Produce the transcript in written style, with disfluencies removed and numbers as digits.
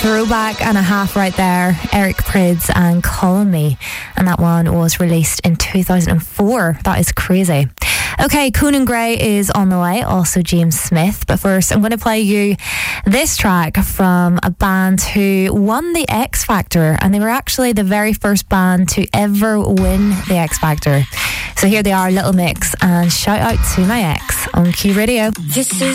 throwback and a half right there. Eric Prydz and Call Me. And that one was released in 2004. That is crazy. Okay, Conan Gray is on the way, also James Smith. But first, I'm going to play you this track from a band who won the X Factor. And they were actually the very first band to ever win the X Factor. So here they are, Little Mix, and Shout Out to My Ex on Q Radio. This is